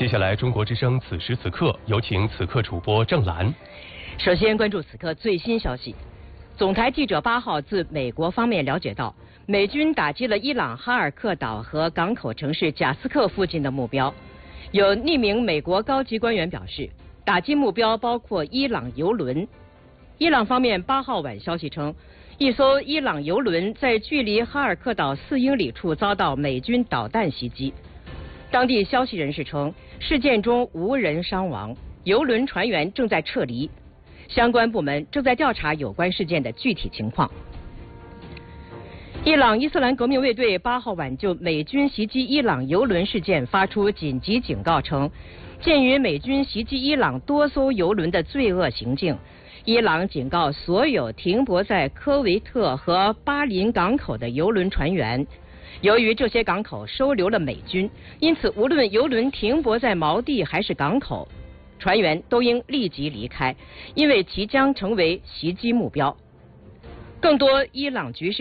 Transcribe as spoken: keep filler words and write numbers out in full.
接下来，中国之声此时此刻有请此刻主播郑兰。 首先关注此刻最新消息。总台记者八号自美国方面了解到，美军打击了伊朗哈尔克岛和港口城市贾斯克附近的目标。有匿名美国高级官员表示，打击目标包括伊朗油轮。伊朗方面八号晚消息称，一艘伊朗油轮在距离哈尔克岛四英里处遭到美军导弹袭击。当地消息人士称，事件中无人伤亡，油轮船员正在撤离，相关部门正在调查有关事件的具体情况。伊朗伊斯兰革命卫队八号晚就美军袭击伊朗油轮事件发出紧急警告称，鉴于美军袭击伊朗多艘油轮的罪恶行径，伊朗警告所有停泊在科维特和巴林港口的油轮船员，由于这些港口收留了美军，因此无论油轮停泊在锚地还是港口，船员都应立即离开，因为其将成为袭击目标。更多伊朗局势